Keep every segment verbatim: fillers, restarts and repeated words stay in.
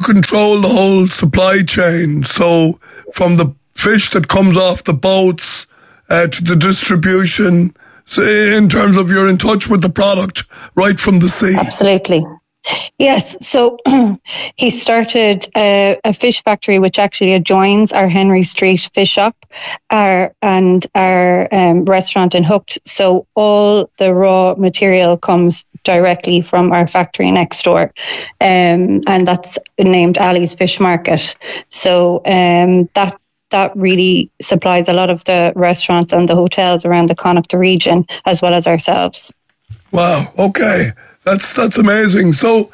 control the whole supply chain. So from the fish that comes off the boats uh, to the distribution, so in terms of you're in touch with the product right from the sea. Absolutely. Yes, so he started a, a fish factory which actually adjoins our Henry Street fish shop our, and our um, restaurant in Hooked. So all the raw material comes directly from our factory next door, um, and that's named Ali's Fish Market. So um, that that really supplies a lot of the restaurants and the hotels around the Connacht region, as well as ourselves. Wow, okay. That's that's amazing. So,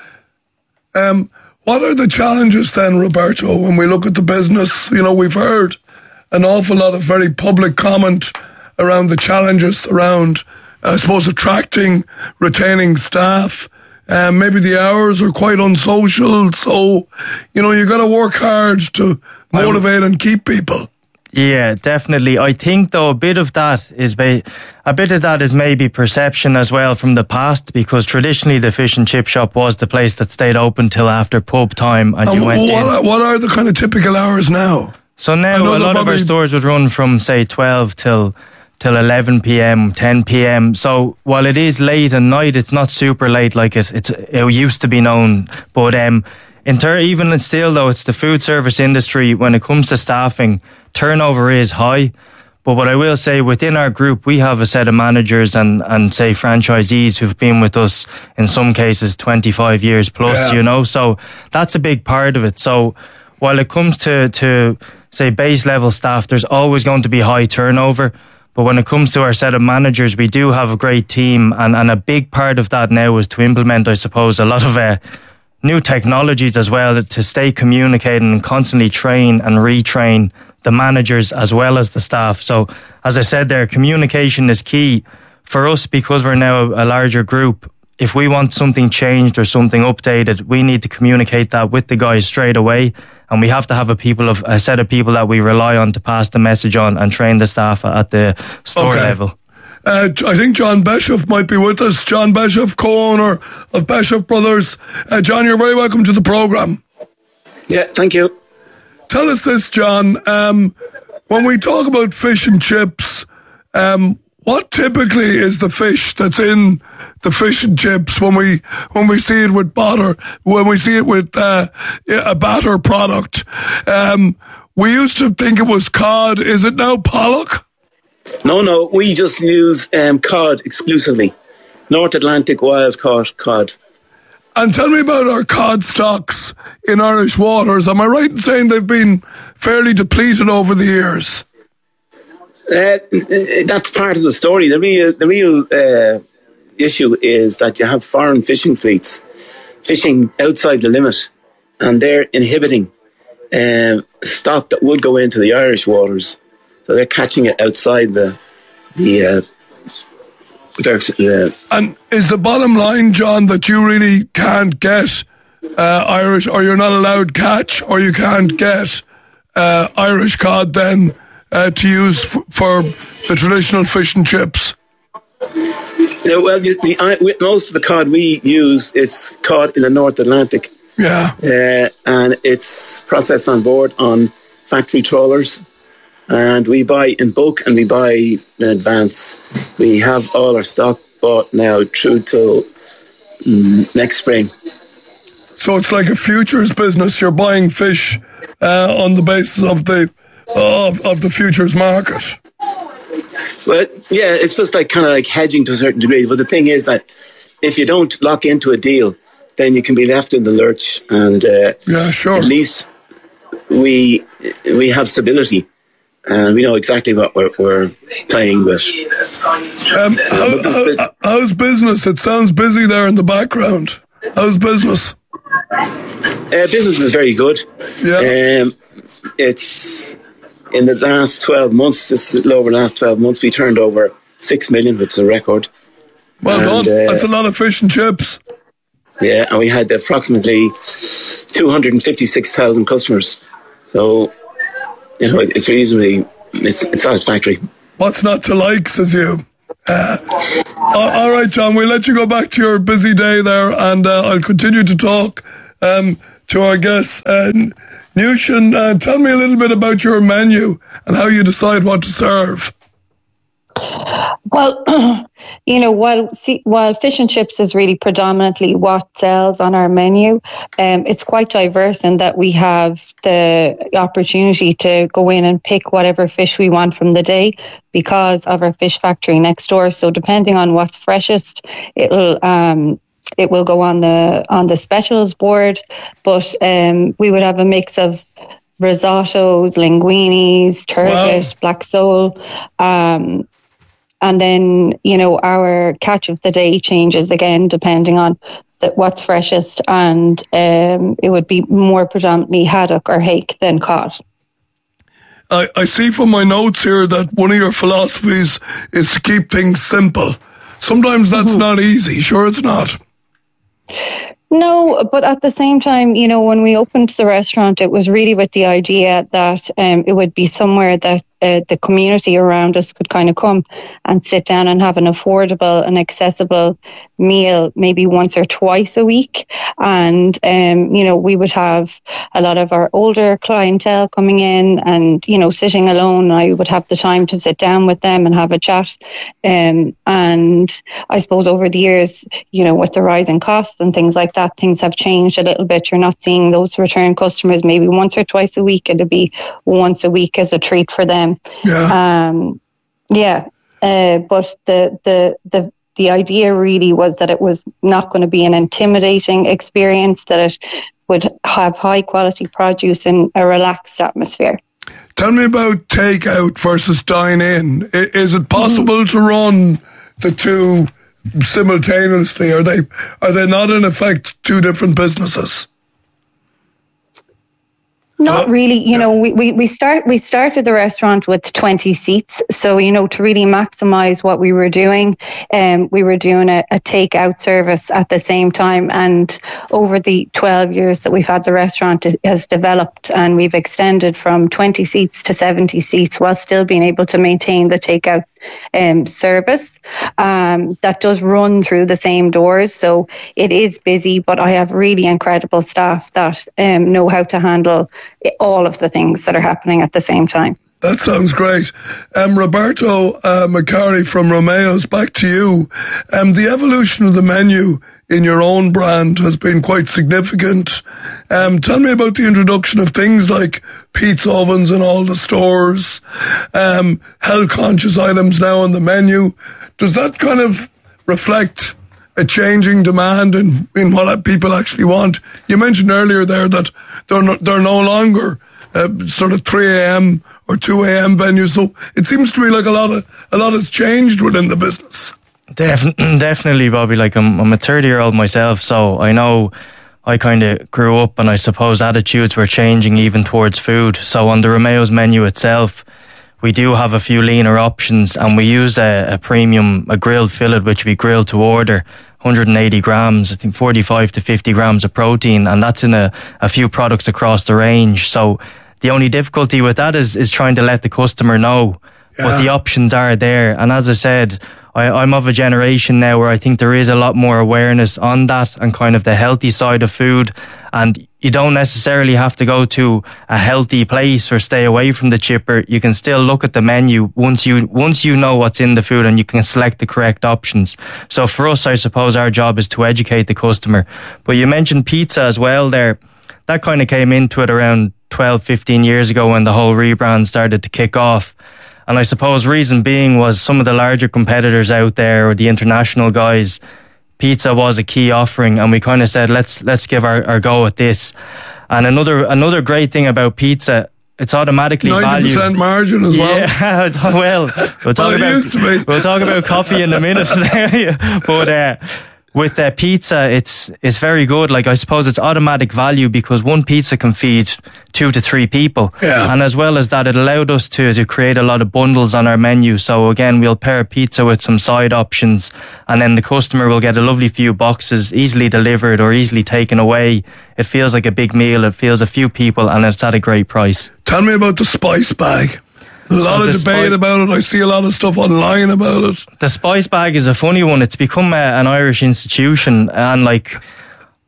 um, what are the challenges then, Roberto, when we look at the business? You know, we've heard an awful lot of very public comment around the challenges around, I suppose, attracting, retaining staff. Um, maybe the hours are quite unsocial. So, you know, you got to work hard to motivate and keep people. Yeah, definitely. I think though a bit of that is ba- a bit of that is maybe perception as well from the past, because traditionally the fish and chip shop was the place that stayed open till after pub time, and, and you went what, in. Are, what are the kind of typical hours now? So now a lot of our stores would run from say twelve till till eleven p.m, ten p.m. So while it is late at night, it's not super late like it it's, it used to be known. But um, in ter- even still though, it's the food service industry. When it comes to staffing, turnover is high. But what I will say, within our group, we have a set of managers and, and say franchisees who've been with us in some cases twenty-five years plus, yeah. you know, so that's a big part of it. So while it comes to, to say base level staff, there's always going to be high turnover. But when it comes to our set of managers, we do have a great team. And, and a big part of that now is to implement, I suppose, a lot of uh, new technologies as well, to stay communicating and constantly train and retrain the managers as well as the staff. So as I said there, communication is key for us, because we're now a larger group. If we want something changed or something updated, we need to communicate that with the guys straight away, and we have to have a people of a set of people that we rely on to pass the message on and train the staff at the store okay. level. Uh, I think John Beshoff might be with us. John Beshoff, co-owner of Beshoff Brothers. Uh, John, you're very welcome to the programme. Yeah, thank you. Tell us this, John. Um, when we talk about fish and chips, um, what typically is the fish that's in the fish and chips when we when we see it with batter, when we see it with uh, a batter product? Um, we used to think it was cod. Is it now pollock? No, no. We just use um, cod exclusively. North Atlantic wild caught cod. And tell me about our cod stocks in Irish waters. Am I right in saying they've been fairly depleted over the years? Uh, that's part of the story. The real, the real uh, issue is that you have foreign fishing fleets fishing outside the limit, and they're inhibiting uh, stock that would go into the Irish waters. So they're catching it outside the the. Uh, Uh, and is the bottom line, John, that you really can't get uh, Irish, or you're not allowed catch, or you can't get uh, Irish cod then uh, to use f- for the traditional fish and chips? Yeah, well, the, the, most of the cod we use, it's caught in the North Atlantic. Yeah. Uh, and it's processed on board on factory trawlers. And we buy in bulk and we buy in advance. We have all our stock bought now through till um, next spring. So it's like a futures business. You're buying fish uh, on the basis of the of, of the futures market. Well, yeah, it's just like kind of like hedging to a certain degree. But the thing is that if you don't lock into a deal, then you can be left in the lurch. And uh, yeah, sure. At least we we have stability. And we know exactly what we're, we're playing with. Um, how, how, how's business? It sounds busy there in the background. How's business? Uh, business is very good. Yeah. Um, it's in the last twelve months, just over the last twelve months, we turned over six million, which is a record. Well and, done. Uh, That's a lot of fish and chips. Yeah, and we had approximately two hundred fifty-six thousand customers. So, you know, it's reasonably, it's, it's satisfactory. What's not to like, says you. Uh, all right, John, we'll let you go back to your busy day there, and uh, I'll continue to talk. Um, to our guests. Uh, Nushin, uh, tell me a little bit about your menu and how you decide what to serve. Well, you know, while see, while fish and chips is really predominantly what sells on our menu, um, it's quite diverse in that we have the opportunity to go in and pick whatever fish we want from the day because of our fish factory next door. So depending on what's freshest, it'll um, it will go on the on the specials board. But um, we would have a mix of risottos, linguinis, turbot, wow. black sole. Um, And then, you know, our catch of the day changes again, depending on the, what's freshest. And um, it would be more predominantly haddock or hake than cod. I, I see from my notes here that one of your philosophies is to keep things simple. Sometimes that's mm-hmm. not easy. Sure, it's not. No, but at the same time, you know, when we opened the restaurant, it was really with the idea that um, it would be somewhere that uh, the community around us could kind of come and sit down and have an affordable and accessible meal maybe once or twice a week. And, um, you know, we would have a lot of our older clientele coming in and, you know, sitting alone. I would have the time to sit down with them and have a chat. Um, and I suppose over the years, you know, with the rising costs and things like that, things have changed a little bit. You're not seeing those return customers maybe once or twice a week. It'll be once a week as a treat for them. Yeah. Um, yeah. Uh, but the, the, the, the idea really was that it was not going to be an intimidating experience, that it would have high quality produce in a relaxed atmosphere. Tell me about takeout versus dine in. Is it possible mm-hmm. to run the two simultaneously? Are they are they not in effect two different businesses? Not really. You know, we, we, we start we started the restaurant with twenty seats. So, you know, to really maximize what we were doing, um, we were doing a, a takeout service at the same time. And over the twelve years that we've had the restaurant, it has developed and we've extended from twenty seats to seventy seats while still being able to maintain the takeout um, service. Um, that does run through the same doors. So it is busy, but I have really incredible staff that um, know how to handle all of the things that are happening at the same time. That sounds great. Um, Roberto uh, Macari from Romeo's, back to you. Um, the evolution of the menu in your own brand has been quite significant. Um, tell me about the introduction of things like pizza ovens in all the stores, um, health-conscious items now on the menu. Does that kind of reflect a changing demand in, in what people actually want? You mentioned earlier there that they're no, they're no longer uh, sort of three a.m. or two a.m. venues. So it seems to me like a lot of a lot has changed within the business. Def- definitely, Bobby. Like I'm, I'm a thirty-year-old myself, so I know I kind of grew up, and I suppose attitudes were changing even towards food. So on the Romeo's menu itself, we do have a few leaner options, and we use a, a premium, a grilled fillet, which we grill to order, one hundred eighty grams, I think forty-five to fifty grams of protein, and that's in a, a few products across the range. So the only difficulty with that is, is trying to let the customer know, yeah. But the options are there. And as I said, I, I'm of a generation now where I think there is a lot more awareness on that and kind of the healthy side of food. And you don't necessarily have to go to a healthy place or stay away from the chipper. You can still look at the menu once you once you know what's in the food, and you can select the correct options. So for us, I suppose our job is to educate the customer. But you mentioned pizza as well there. That kind of came into it around twelve, fifteen years ago when the whole rebrand started to kick off. And I suppose reason being was some of the larger competitors out there, or the international guys, pizza was a key offering, and we kind of said, let's let's give our, our go at this. And another another great thing about pizza, it's automatically valued. ninety percent margin as well. Yeah, well, we'll talk well, about used to be. we'll talk about coffee in a minute. But uh, with uh, pizza, it's it's very good. Like, I suppose it's automatic value because one pizza can feed two to three people. Yeah. And as well as that, it allowed us to, to create a lot of bundles on our menu. So again, we'll pair pizza with some side options, and then the customer will get a lovely few boxes easily delivered or easily taken away. It feels like a big meal. It feels a few people, and it's at a great price. Tell me about the spice bag. A lot so of debate spi- about it. I see a lot of stuff online about it. The spice bag is a funny one. It's become a, an Irish institution, and like,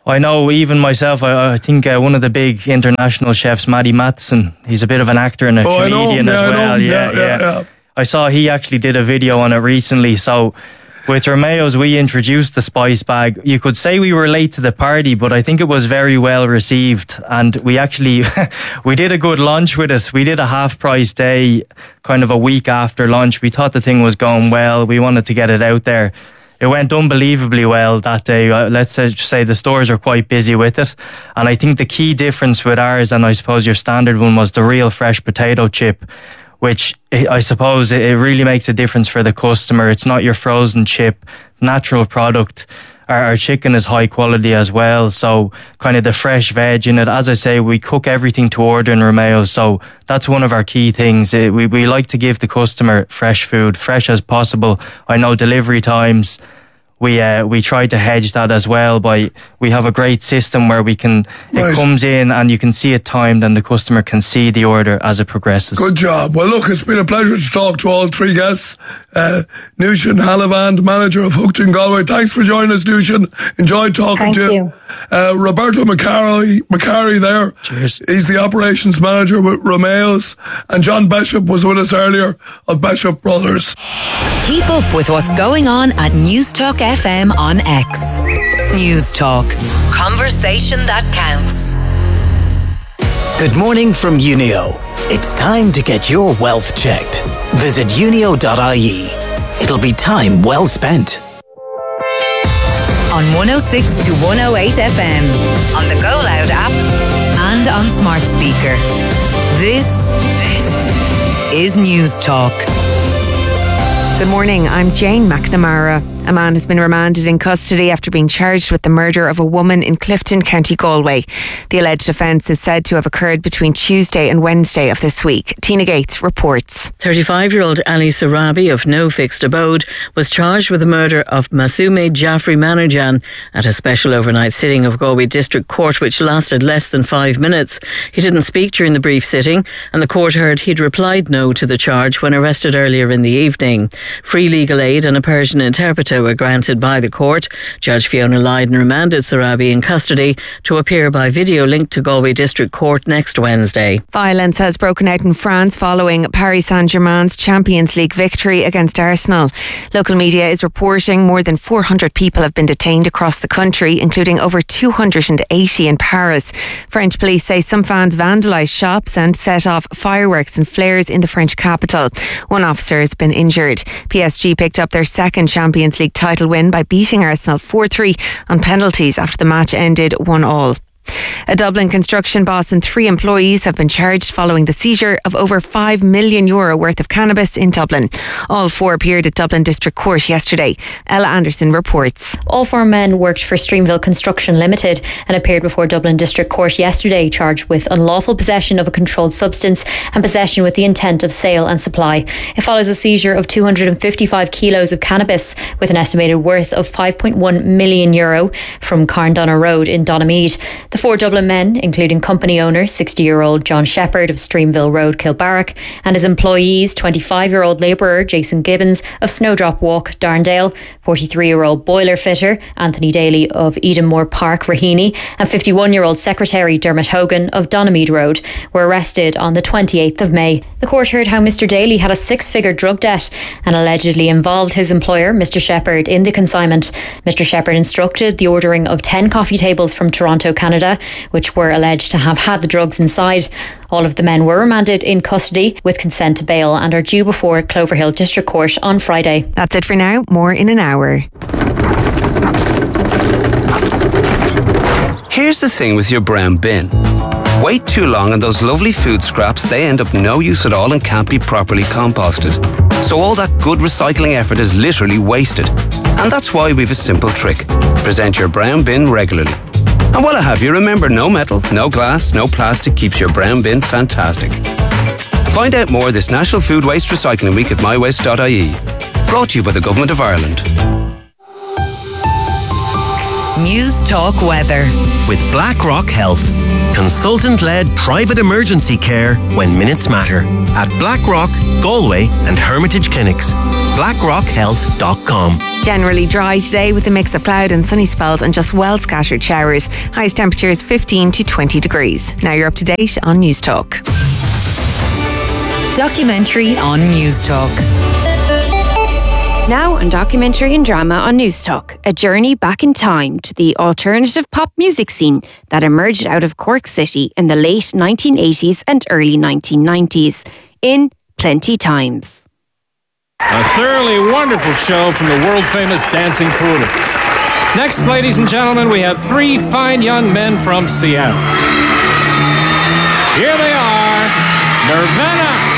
I know, even myself, I, I think uh, one of the big international chefs, Matty Matheson, he's a bit of an actor and a oh, comedian yeah, as well. Yeah, yeah, yeah, yeah. I saw he actually did a video on it recently. So with Romeo's, we introduced the spice bag. You could say we were late to the party, but I think it was very well received. And we actually, we did a good launch with it. We did a half price day, kind of a week after launch. We thought the thing was going well. We wanted to get it out there. It went unbelievably well that day. Uh, let's say the stores are quite busy with it. And I think the key difference with ours, and I suppose your standard one, was the real fresh potato chip, which I suppose it really makes a difference for the customer. It's not your frozen chip, natural product. Our, our chicken is high quality as well, so kind of the fresh veg in it. As I say, we cook everything to order in Romeo's, so that's one of our key things. We, we like to give the customer fresh food, fresh as possible. I know delivery times, we uh, we try to hedge that as well by, we have a great system where we can, right. it comes in and you can see it timed and the customer can see the order as it progresses. Good job. Well, look, it's been a pleasure to talk to all three guests. Uh, Nushin Halavand, manager of Hooked in Galway. Thanks for joining us, Nushin. Enjoyed talking Thank to you. you. Uh, Roberto Macari, Macari there. Cheers. He's the operations manager with Romeo's. And John Bishop was with us earlier of Bishop Brothers. Keep up with what's going on at Newstalk F M on X. Newstalk. Conversation that counts. Good morning from Unio. It's time to get your wealth checked. Visit unio dot I E. It'll be time well spent. On one oh six to one oh eight F M, on the Go Loud app, and on smart speaker. This, this is Newstalk. Good morning, I'm Jane McNamara. A man has been remanded in custody after being charged with the murder of a woman in Clifton, County Galway. The alleged offence is said to have occurred between Tuesday and Wednesday of this week. Tina Gates reports. thirty-five-year-old Ali Sarabi of no fixed abode was charged with the murder of Masume Jaffrey Manajan at a special overnight sitting of Galway District Court, which lasted less than five minutes. He didn't speak during the brief sitting, and the court heard he'd replied no to the charge when arrested earlier in the evening. Free legal aid and a Persian interpreter were granted by the court. Judge Fiona Lydon remanded Sarabi in custody to appear by video link to Galway District Court next Wednesday. Violence has broken out in France following Paris Saint-Germain's Champions League victory against Arsenal. Local media is reporting more than four hundred people have been detained across the country, including over two hundred eighty in Paris. French police say some fans vandalised shops and set off fireworks and flares in the French capital. One officer has been injured. P S G picked up their second Champions League title win by beating Arsenal four three on penalties after the match ended one all. A Dublin construction boss and three employees have been charged following the seizure of over five million euro worth of cannabis in Dublin. All four appeared at Dublin District Court yesterday. Ella Anderson reports. All four men worked for Streamville Construction Limited and appeared before Dublin District Court yesterday, charged with unlawful possession of a controlled substance and possession with the intent of sale and supply. It follows a seizure of two hundred fifty-five kilos of cannabis with an estimated worth of five point one million euro from Carndonagh Road in Donamead. The four Dublin men, including company owner sixty-year-old John Shepherd of Streamville Road, Kilbarrack, and his employees, twenty-five-year-old labourer Jason Gibbons of Snowdrop Walk, Darndale, forty-three-year-old boiler fitter Anthony Daly of Edenmore Park, Raheny, and fifty-one-year-old secretary Dermot Hogan of Donamead Road, were arrested on the twenty-eighth of May. The court heard how Mister Daly had a six-figure drug debt and allegedly involved his employer, Mister Shepherd, in the consignment. Mister Shepherd instructed the ordering of ten coffee tables from Toronto, Canada, which were alleged to have had the drugs inside. All of the men were remanded in custody with consent to bail and are due before Cloverhill District Court on Friday. That's it for now. More in an hour. Here's the thing with your brown bin. Wait too long and those lovely food scraps, they end up no use at all and can't be properly composted. So all that good recycling effort is literally wasted. And that's why we've a simple trick. Present your brown bin regularly. And while I have you, remember, no metal, no glass, no plastic keeps your brown bin fantastic. Find out more this National Food Waste Recycling Week at my waste dot I E. Brought to you by the Government of Ireland. Newstalk weather. With BlackRock Health. Consultant-led private emergency care when minutes matter. At BlackRock, Galway and Hermitage Clinics. blackrock health dot com. Generally dry today with a mix of cloud and sunny spells and just well scattered showers. Highest temperatures fifteen to twenty degrees. Now you're up to date on News Talk. Documentary on News Talk. Now on Documentary and Drama on News Talk, a journey back in time to the alternative pop music scene that emerged out of Cork City in the late nineteen eighties and early nineteen nineties in Plenty Times. A thoroughly wonderful show from the world-famous Dancing Poodles. Next, ladies and gentlemen, we have three fine young men from Seattle. Here they are, Nirvana.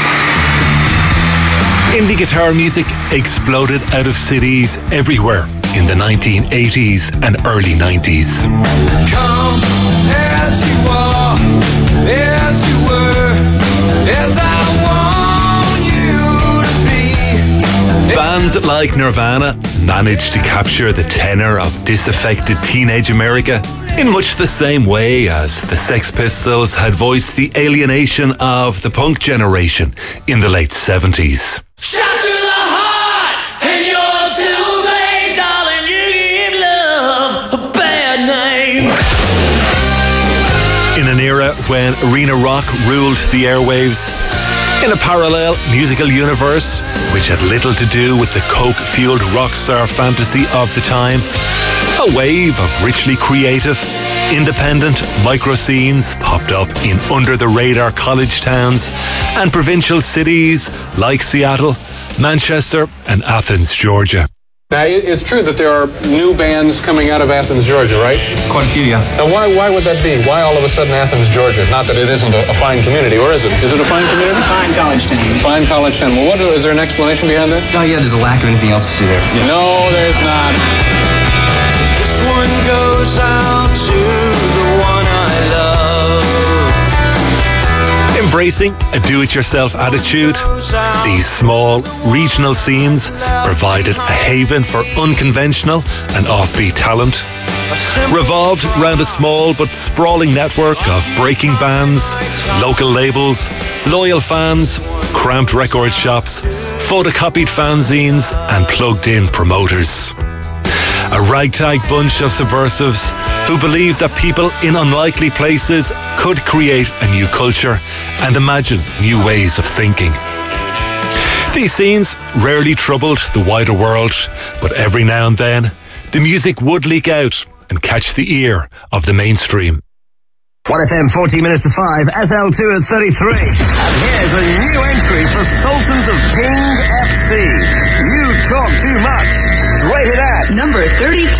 Indie guitar music exploded out of cities everywhere in the nineteen eighties and early nineties. Come as you are, as you were, as I want you to be. Bands like Nirvana managed to capture the tenor of disaffected teenage America in much the same way as the Sex Pistols had voiced the alienation of the punk generation in the late seventies. Shot to the heart, and you're too late, darling. You give love a bad name. In an era when arena rock ruled the airwaves, in a parallel musical universe which had little to do with the coke-fueled rock star fantasy of the time, a wave of richly creative, independent micro-scenes popped up in under-the-radar college towns and provincial cities like Seattle, Manchester and Athens, Georgia. Now, it's true that there are new bands coming out of Athens, Georgia, right? Quite a few, yeah. Now, why why would that be? Why all of a sudden Athens, Georgia? Not that it isn't a, a fine community, or is it? Is it a fine community? It's a fine college town. Fine college town. Well, what is there an explanation behind that? Oh, yeah, there's a lack of anything else to do there. Yeah. No, there's not. This one goes out to the one I love. Embracing a do-it-yourself attitude, these small regional scenes provided a haven for unconventional and offbeat talent. Revolved around a small but sprawling network of breaking bands, local labels, loyal fans, cramped record shops, photocopied fanzines and plugged-in promoters. A ragtag bunch of subversives who believed that people in unlikely places could create a new culture and imagine new ways of thinking. These scenes rarely troubled the wider world, but every now and then, the music would leak out and catch the ear of the mainstream. one F M, fourteen minutes to five, S L two at thirty-three. And here's a new entry for Sultans of King F C. You talk too much. Straight it at number thirty-two.